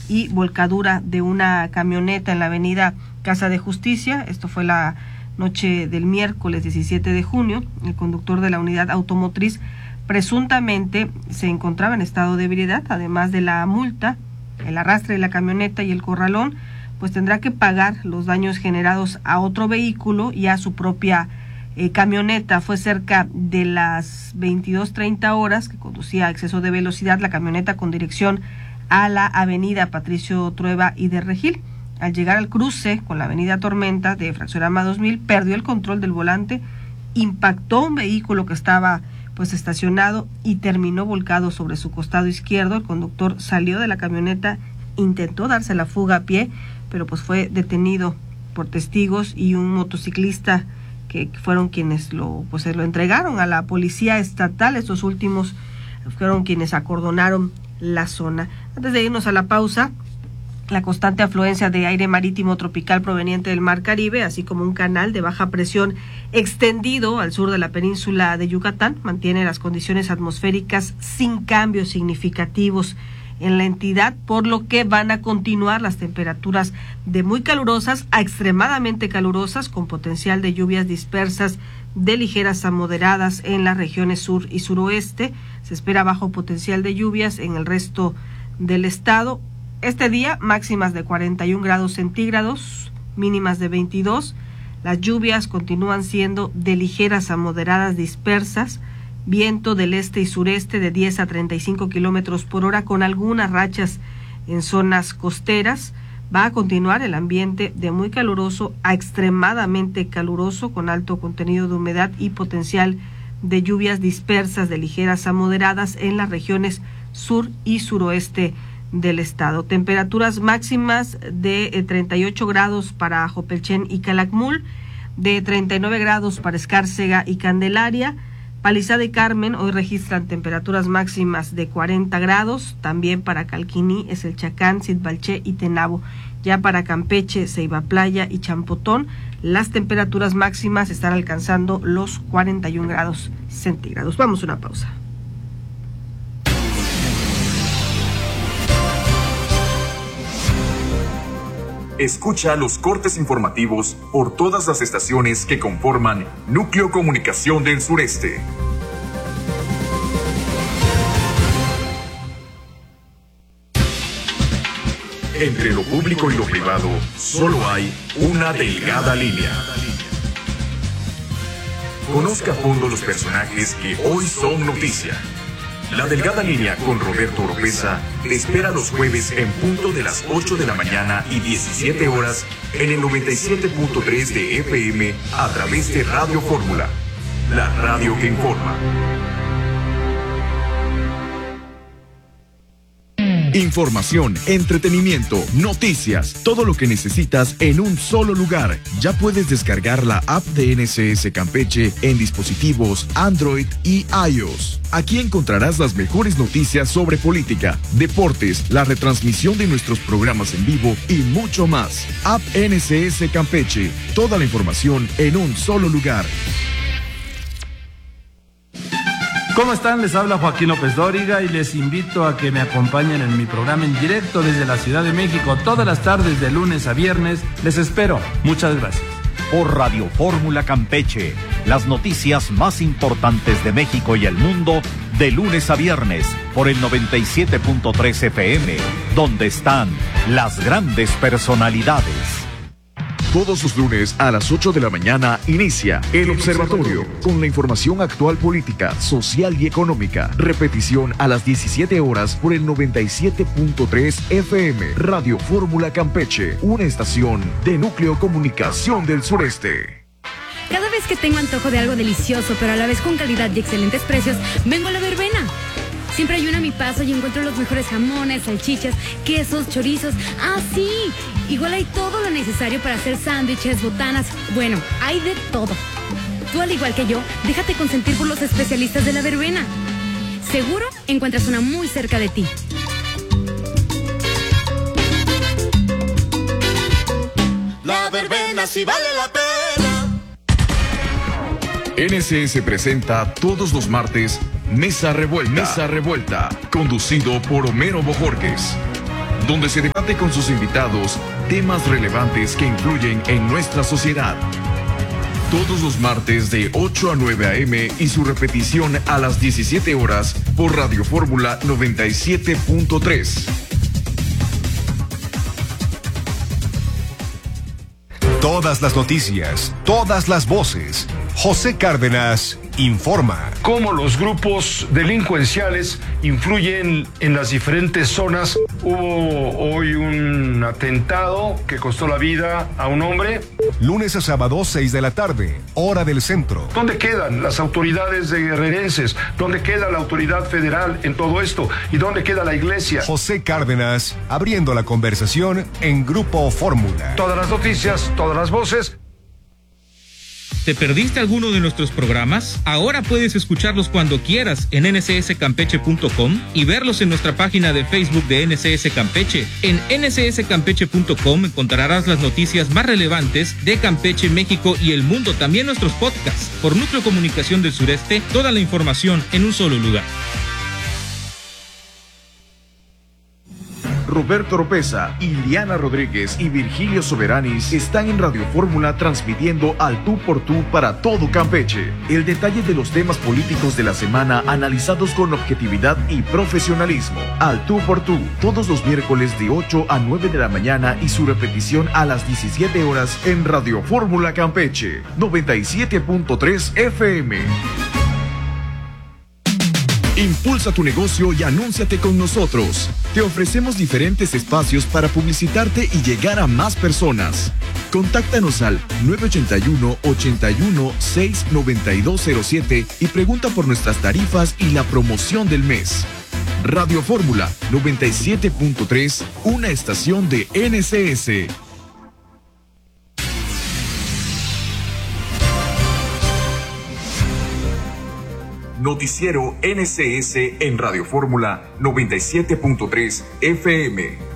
y volcadura de una camioneta en la avenida Casa de Justicia. Esto fue la noche del miércoles 17 de junio. El conductor de la unidad automotriz presuntamente se encontraba en estado de ebriedad. Además de la multa, el arrastre de la camioneta y el corralón, pues tendrá que pagar los daños generados a otro vehículo y a su propia camioneta. Fue cerca de las 22:30 horas que conducía a exceso de velocidad la camioneta con dirección a la avenida Patricio Trueba y de Regil. Al llegar al cruce con la avenida Tormenta de Fraccionama 2000, perdió el control del volante, impactó un vehículo que estaba pues estacionado y terminó volcado sobre su costado izquierdo. El conductor salió de la camioneta, intentó darse la fuga a pie, pero pues fue detenido por testigos y un motociclista que fueron quienes se lo entregaron a la policía estatal. Estos últimos fueron quienes acordonaron la zona. Antes de irnos a la pausa, la constante afluencia de aire marítimo tropical proveniente del Mar Caribe, así como un canal de baja presión extendido al sur de la península de Yucatán, mantiene las condiciones atmosféricas sin cambios significativos en la entidad, por lo que van a continuar las temperaturas de muy calurosas a extremadamente calurosas, con potencial de lluvias dispersas de ligeras a moderadas en las regiones sur y suroeste. Se espera bajo potencial de lluvias en el resto del estado. Este día, máximas de 41 grados centígrados, mínimas de 22. Las lluvias continúan siendo de ligeras a moderadas dispersas, viento del este y sureste de 10 a 35 kilómetros por hora, con algunas rachas en zonas costeras. Va a continuar el ambiente de muy caluroso a extremadamente caluroso, con alto contenido de humedad y potencial de lluvias dispersas de ligeras a moderadas en las regiones sur y suroeste del estado. Temperaturas máximas de 38 grados para Jopelchen y Calakmul, de 39 grados para Escárcega y Candelaria. Palizada y Carmen hoy registran temperaturas máximas de 40 grados, también para Calquiní, Eselchacán, Sitbalché y Tenabo. Ya para Campeche, Ceiba Playa y Champotón, las temperaturas máximas están alcanzando los 41 grados centígrados. Vamos a una pausa. Escucha los cortes informativos por todas las estaciones que conforman Núcleo Comunicación del Sureste. Entre lo público y lo privado, solo hay una delgada línea. Conozca a fondo los personajes que hoy son noticia. La delgada línea con Roberto Oropeza te espera los jueves en punto de las 8 de la mañana y 17 horas en el 97.3 de FM a través de Radio Fórmula, la radio que informa. Información, entretenimiento, noticias, todo lo que necesitas en un solo lugar. Ya puedes descargar la app de NSS Campeche en dispositivos Android y iOS. Aquí encontrarás las mejores noticias sobre política, deportes, la retransmisión de nuestros programas en vivo y mucho más. App NSS Campeche, toda la información en un solo lugar. ¿Cómo están? Les habla Joaquín López Dóriga y les invito a que me acompañen en mi programa en directo desde la Ciudad de México todas las tardes de lunes a viernes. Les espero. Muchas gracias. Por Radio Fórmula Campeche, las noticias más importantes de México y el mundo de lunes a viernes por el 97.3 FM, donde están las grandes personalidades. Todos los lunes a las 8 de la mañana inicia El Observatorio con la información actual política, social y económica. Repetición a las 17 horas por el 97.3 FM. Radio Fórmula Campeche, una estación de Núcleo Comunicación del Sureste. Cada vez que tengo antojo de algo delicioso, pero a la vez con calidad y excelentes precios, vengo a La Verbena. Siempre hay una a mi paso y encuentro los mejores jamones, salchichas, quesos, chorizos. ¡Ah, sí! Igual hay todo lo necesario para hacer sándwiches, botanas. Bueno, hay de todo. Tú, al igual que yo, déjate consentir por los especialistas de La Verbena. Seguro encuentras una muy cerca de ti. La Verbena sí vale la pena. NSS presenta todos los martes Mesa Revuelta, conducido por Homero Bojorquez. donde se debate con sus invitados temas relevantes que influyen en nuestra sociedad. Todos los martes de 8 a 9 a.m. y su repetición a las 17 horas por Radio Fórmula 97.3. Todas las noticias, todas las voces. José Cárdenas informa. Cómo los grupos delincuenciales influyen en las diferentes zonas. Hubo hoy un atentado que costó la vida a un hombre. Lunes a sábado, 6 de la tarde, hora del centro. ¿Dónde quedan las autoridades guerrerenses? ¿Dónde queda la autoridad federal en todo esto? ¿Y dónde queda la iglesia? José Cárdenas, abriendo la conversación en Grupo Fórmula. Todas las noticias, todas las voces. ¿Te perdiste alguno de nuestros programas? Ahora puedes escucharlos cuando quieras en ncscampeche.com y verlos en nuestra página de Facebook de NCS Campeche. En ncscampeche.com encontrarás las noticias más relevantes de Campeche, México y el mundo, también nuestros podcasts. Por Núcleo Comunicación del Sureste, toda la información en un solo lugar. Roberto Oropesa, Iliana Rodríguez y Virgilio Soberanis están en Radio Fórmula transmitiendo al tú por tú para todo Campeche. El detalle de los temas políticos de la semana analizados con objetividad y profesionalismo. Al tú por tú, todos los miércoles de 8 a 9 de la mañana y su repetición a las 17 horas en Radio Fórmula Campeche, 97.3 FM. Impulsa tu negocio y anúnciate con nosotros. Te ofrecemos diferentes espacios para publicitarte y llegar a más personas. Contáctanos al 981-81-69207 y pregunta por nuestras tarifas y la promoción del mes. Radio Fórmula 97.3, una estación de NCS. Noticiero NCS en Radio Fórmula 97.3 FM.